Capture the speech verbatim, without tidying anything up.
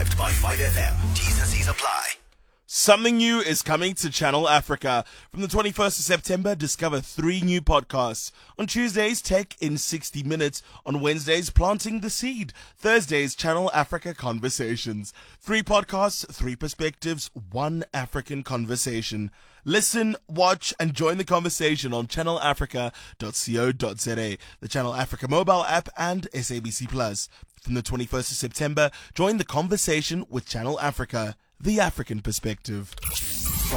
Backed by five F M. T's and C's apply. Something new is coming to Channel Africa. From the twenty-first of September, discover three new podcasts. On Tuesdays, Tech in sixty minutes. On Wednesdays, Planting the Seed. Thursdays, Channel Africa Conversations. Three podcasts, three perspectives, one African conversation. Listen, watch, and join the conversation on channel africa dot co dot za, the Channel Africa mobile app, and S A B C Plus. From the twenty-first of September, join the conversation with Channel Africa, the African perspective.